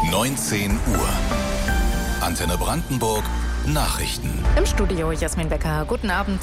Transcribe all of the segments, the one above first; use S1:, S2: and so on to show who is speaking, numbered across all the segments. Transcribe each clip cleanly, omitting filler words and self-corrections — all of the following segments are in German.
S1: 19 Uhr. Antenne Brandenburg Nachrichten.
S2: Im Studio Jasmin Becker. Guten Abend.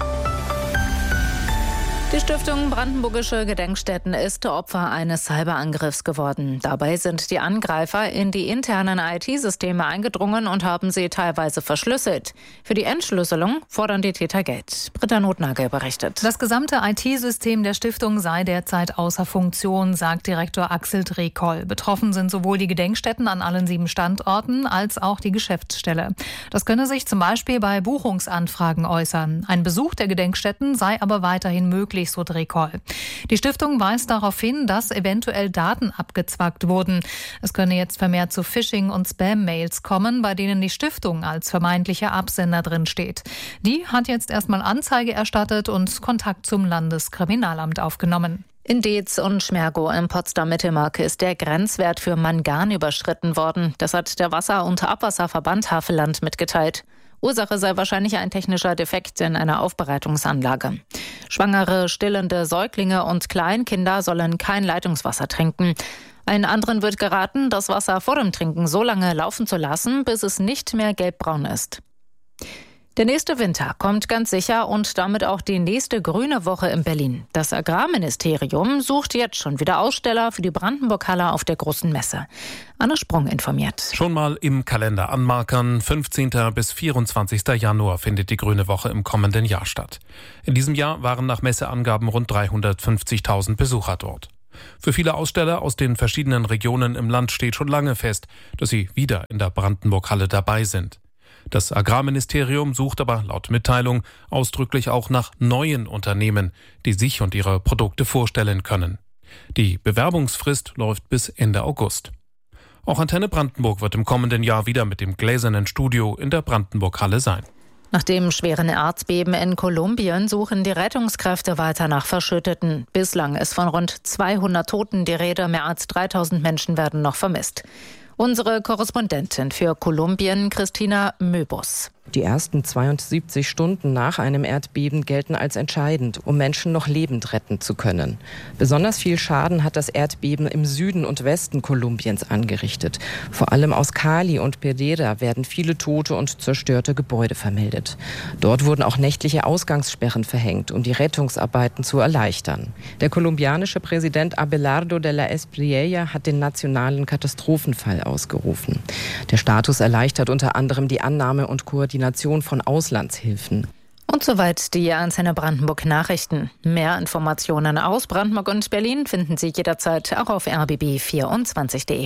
S2: Die Stiftung Brandenburgische Gedenkstätten ist Opfer eines Cyberangriffs geworden. Dabei sind die Angreifer in die internen IT-Systeme eingedrungen und haben sie teilweise verschlüsselt. Für die Entschlüsselung fordern die Täter Geld. Britta Notnagel berichtet.
S3: Das gesamte IT-System der Stiftung sei derzeit außer Funktion, sagt Direktor Axel Drekoll. Betroffen sind sowohl die Gedenkstätten an allen 7 Standorten als auch die Geschäftsstelle. Das könne sich zum Beispiel bei Buchungsanfragen äußern. Ein Besuch der Gedenkstätten sei aber weiterhin möglich, so Drekoll. Die Stiftung weist darauf hin, dass eventuell Daten abgezwackt wurden. Es könne jetzt vermehrt zu Phishing- und Spam-Mails kommen, bei denen die Stiftung als vermeintlicher Absender drin steht. Die hat jetzt erstmal Anzeige erstattet und Kontakt zum Landeskriminalamt aufgenommen.
S2: In Deetz und Schmergow im Potsdam-Mittelmark ist der Grenzwert für Mangan überschritten worden. Das hat der Wasser- und Abwasserverband Havelland mitgeteilt. Ursache sei wahrscheinlich ein technischer Defekt in einer Aufbereitungsanlage. Schwangere, stillende Säuglinge und Kleinkinder sollen kein Leitungswasser trinken. Allen anderen wird geraten, das Wasser vor dem Trinken so lange laufen zu lassen, bis es nicht mehr gelbbraun ist. Der nächste Winter kommt ganz sicher und damit auch die nächste grüne Woche in Berlin. Das Agrarministerium sucht jetzt schon wieder Aussteller für die Brandenburg-Halle auf der großen Messe. Anne Sprung informiert.
S4: Schon mal im Kalender anmarkern. 15. bis 24. Januar findet die grüne Woche im kommenden Jahr statt. In diesem Jahr waren nach Messeangaben rund 350.000 Besucher dort. Für viele Aussteller aus den verschiedenen Regionen im Land steht schon lange fest, dass sie wieder in der Brandenburg-Halle dabei sind. Das Agrarministerium sucht aber laut Mitteilung ausdrücklich auch nach neuen Unternehmen, die sich und ihre Produkte vorstellen können. Die Bewerbungsfrist läuft bis Ende August. Auch Antenne Brandenburg wird im kommenden Jahr wieder mit dem gläsernen Studio in der Brandenburg-Halle sein.
S2: Nach dem schweren Erdbeben in Kolumbien suchen die Rettungskräfte weiter nach Verschütteten. Bislang ist von rund 200 Toten die Rede, mehr als 3000 Menschen werden noch vermisst. Unsere Korrespondentin für Kolumbien, Christina Möbus.
S5: Die ersten 72 Stunden nach einem Erdbeben gelten als entscheidend, um Menschen noch lebend retten zu können. Besonders viel Schaden hat das Erdbeben im Süden und Westen Kolumbiens angerichtet. Vor allem aus Cali und Pereira werden viele tote und zerstörte Gebäude vermeldet. Dort wurden auch nächtliche Ausgangssperren verhängt, um die Rettungsarbeiten zu erleichtern. Der kolumbianische Präsident Abelardo de la Espriella hat den nationalen Katastrophenfall ausgerufen. Der Status erleichtert unter anderem die Annahme und Koordination von Auslandshilfen.
S2: Und soweit die Antenne Brandenburg Nachrichten. Mehr Informationen aus Brandenburg und Berlin finden Sie jederzeit auch auf rbb24.de.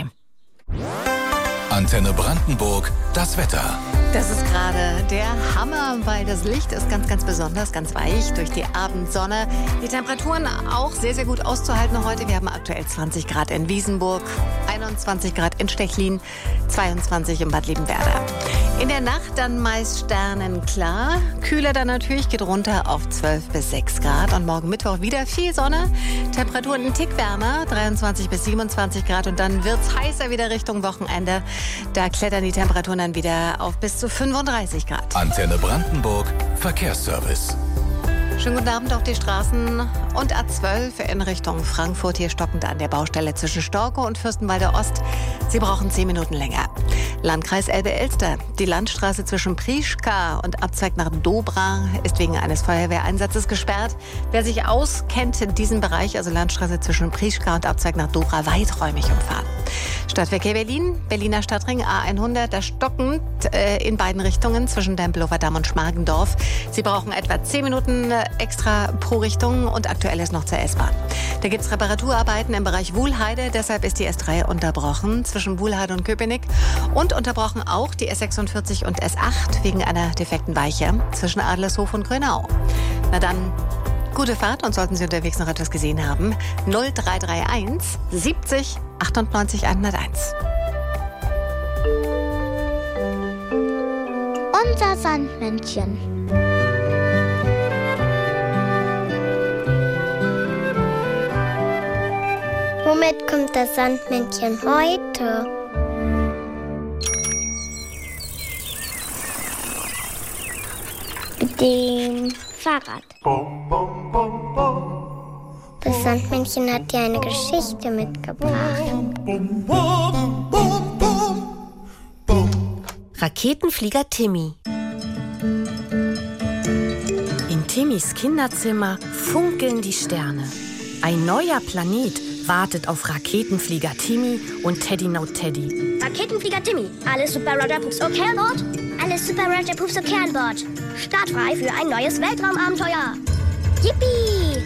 S1: Antenne Brandenburg, das Wetter.
S6: Das ist gerade der Hammer, weil das Licht ist ganz, ganz besonders, ganz weich durch die Abendsonne. Die Temperaturen auch sehr, sehr gut auszuhalten heute. Wir haben aktuell 20 Grad in Wiesenburg, 21 Grad in Stechlin, 22 in Bad Liebenwerda. In der Nacht dann meist sternenklar. Kühler dann natürlich, geht runter auf 12 bis 6 Grad. Und morgen Mittwoch wieder viel Sonne. Temperaturen ein Tick wärmer, 23 bis 27 Grad. Und dann wird's heißer wieder Richtung Wochenende. Da klettern die Temperaturen dann wieder auf bis zu 35 Grad.
S1: Antenne Brandenburg, Verkehrsservice.
S6: Schönen guten Abend auf die Straßen und A12 in Richtung Frankfurt. Hier stockend an der Baustelle zwischen Storkow und Fürstenwalde Ost. Sie brauchen 10 Minuten länger. Landkreis Elbe-Elster. Die Landstraße zwischen Prieschka und Abzweig nach Dobra ist wegen eines Feuerwehreinsatzes gesperrt. Wer sich auskennt in diesem Bereich, also Landstraße zwischen Prieschka und Abzweig nach Dobra, weiträumig umfahren. Stadtverkehr Berlin, Berliner Stadtring A100, da stockend in beiden Richtungen zwischen Tempelhofer Damm und Schmargendorf. Sie brauchen etwa 10 Minuten extra pro Richtung und aktuell ist noch zur S-Bahn. Da gibt es Reparaturarbeiten im Bereich Wuhlheide, deshalb ist die S3 unterbrochen zwischen Wuhlheide und Köpenick und unterbrochen auch die S46 und S8 wegen einer defekten Weiche zwischen Adlershof und Grönau. Na dann, gute Fahrt und sollten Sie unterwegs noch etwas gesehen haben, 0331 70 98 101.
S7: Unser Sandmännchen. Womit kommt das Sandmännchen heute? Mit dem Fahrrad. Das Sandmännchen hat dir eine Geschichte mitgebracht.
S8: Raketenflieger Timmy. In Timmys Kinderzimmer funkeln die Sterne. Ein neuer Planet wartet auf Raketenflieger Timmy und Teddy No Teddy.
S7: Raketenflieger Timmy, alles Super Roger Pups okay an Bord? Alles Super Roger Pups okay an Bord. Startfrei für ein neues Weltraumabenteuer. Yippie!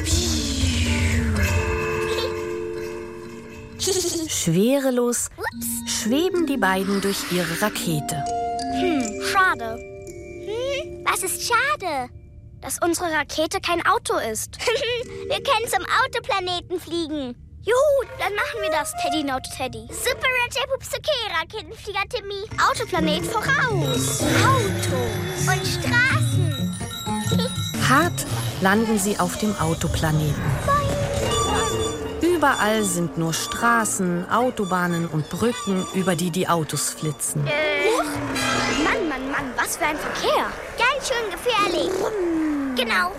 S8: Schwerelos schweben die beiden durch ihre Rakete.
S7: Schade. Was ist schade? Dass unsere Rakete kein Auto ist. Wir können zum Autoplaneten fliegen. Juhu, dann machen wir das, Teddy No Teddy. Super Roger Pups okay, Raketenflieger Timmy. Autoplanet voraus. Autos und Straßen.
S8: Hart landen sie auf dem Autoplaneten. Überall sind nur Straßen, Autobahnen und Brücken, über die die Autos flitzen.
S7: Mann, was für ein Verkehr. Ganz schön gefährlich. Genau.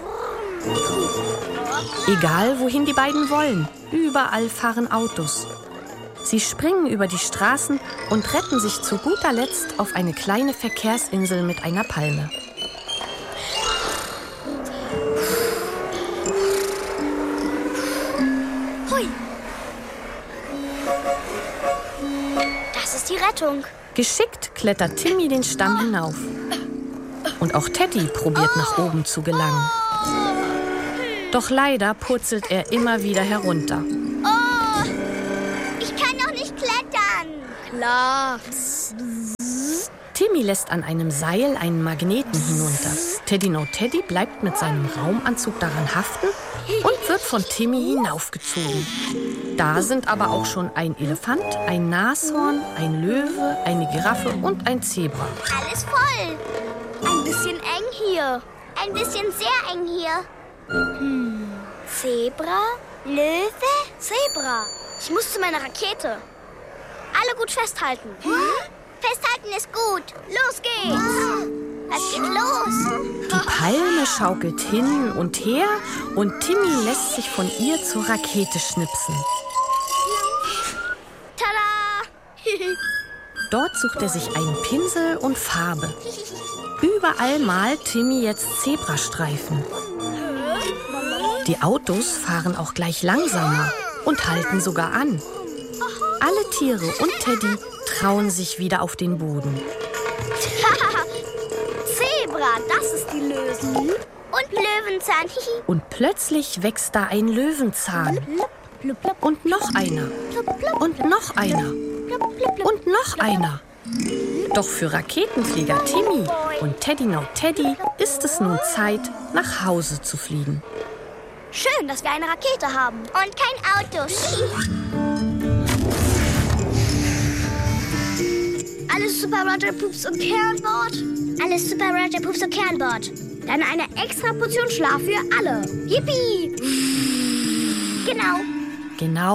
S8: Egal, wohin die beiden wollen, überall fahren Autos. Sie springen über die Straßen und retten sich zu guter Letzt auf eine kleine Verkehrsinsel mit einer Palme.
S7: Hui. Das ist die Rettung.
S8: Geschickt klettert Timmy den Stamm hinauf. Und auch Teddy probiert nach oben zu gelangen. Doch leider purzelt er immer wieder herunter.
S7: Oh, ich kann doch nicht klettern. Klar.
S8: Timmy lässt an einem Seil einen Magneten hinunter. Teddy No Teddy bleibt mit seinem Raumanzug daran haften und wird von Timmy hinaufgezogen. Da sind aber auch schon ein Elefant, ein Nashorn, ein Löwe, eine Giraffe und ein Zebra.
S7: Alles voll. Ein bisschen eng hier. Ein bisschen sehr eng hier. Zebra? Löwe? Zebra. Ich muss zu meiner Rakete. Alle gut festhalten. Festhalten ist gut. Los geht's. Es geht los.
S8: Die Palme schaukelt hin und her und Timmy lässt sich von ihr zur Rakete schnipsen.
S7: Tada!
S8: Dort sucht er sich einen Pinsel und Farbe. Überall malt Timmy jetzt Zebrastreifen. Die Autos fahren auch gleich langsamer und halten sogar an. Alle Tiere und Teddy trauen sich wieder auf den Boden.
S7: Zebra, das ist die Lösung. Und Löwenzahn.
S8: Und plötzlich wächst da ein Löwenzahn. Und noch einer. Und noch einer. Und noch einer. Doch für Raketenflieger Timmy und Teddy No Teddy ist es nun Zeit, nach Hause zu fliegen.
S7: Schön, dass wir eine Rakete haben. Und kein Auto. Alles Super Roger Pups okay an Bord? Alles Super Roger Pups okay an Bord. Dann eine extra Portion Schlaf für alle. Yippie! Genau.